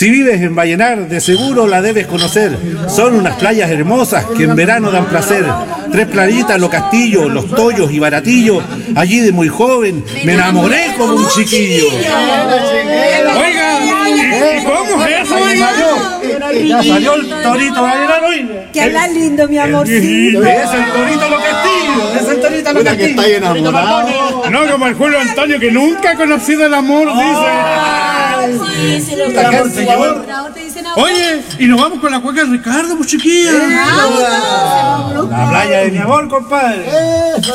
Si vives en Vallenar, de seguro la debes conocer. Son unas playas hermosas que en verano dan placer. 3 playitas, Los Castillos, Los Toyos y Baratillo. Allí de muy joven me enamoré como un chiquillo. Oiga, ¿y cómo es eso? Ya salió el torito Vallenar hoy. Que habla lindo, mi amorcito. Es el torito Los Castillos. Es el torito Los Mira que está Castillos. enamorado. No como el Julio Antonio que nunca ha conocido el amor, dice. Sí, se lo Puta, digo. se llevó. Ahora te dicen ahora. Oye, y nos vamos con la cueca de Ricardo, pues chiquilla. La playa de mi amor, compadre.